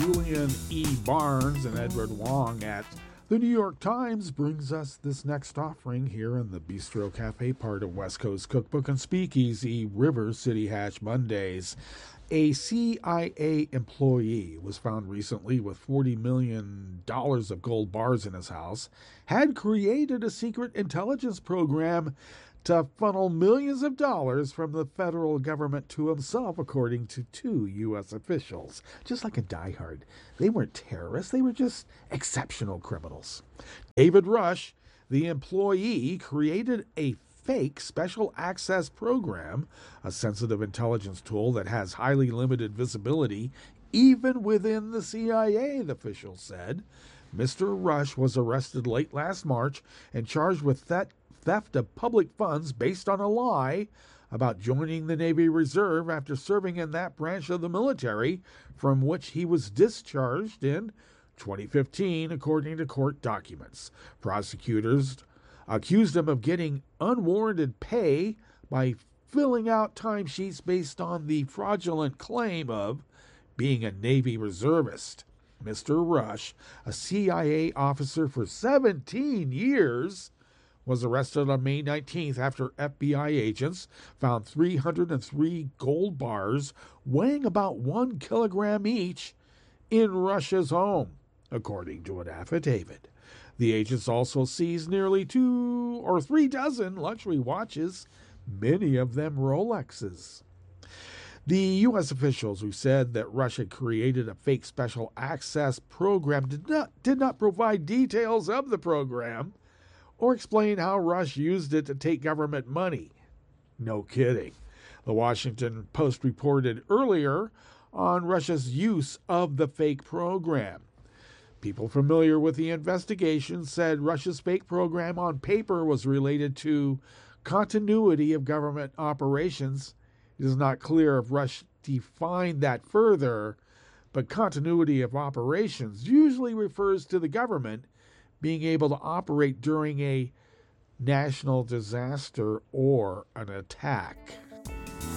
Julian E. Barnes and Edward Wong at the New York Times brings us this next offering here in the Bistro Cafe part of West Coast Cookbook and Speakeasy River City Hatch Mondays. A CIA employee was found recently with $40 million of gold bars in his house, had created a secret intelligence program to funnel millions of dollars from the federal government to himself, according to two U.S. officials. Just like in Die Hard. They weren't terrorists, they were just exceptional criminals. David Rush, the employee, created a fake special access program, a sensitive intelligence tool that has highly limited visibility, even within the CIA, the official said. Mr. Rush was arrested late last March and charged with theft of public funds based on a lie about joining the Navy Reserve after serving in that branch of the military from which he was discharged in 2015, according to court documents. Prosecutors accused him of getting unwarranted pay by filling out timesheets based on the fraudulent claim of being a Navy reservist. Mr. Rush, a CIA officer for 17 years, was arrested on May 19th after FBI agents found 303 gold bars weighing about 1 kilogram each in Rush's home, according to an affidavit. The agents also seized nearly 2 or 3 dozen luxury watches, many of them Rolexes. The U.S. officials who said that Rush had created a fake special access program did not provide details of the program or explain how Rush used it to take government money. No kidding. The Washington Post reported earlier on Rush's use of the fake program. People familiar with the investigation said Rush's fake program on paper was related to continuity of government operations. It is not clear if Rush defined that further, but continuity of operations usually refers to the government being able to operate during a national disaster or an attack.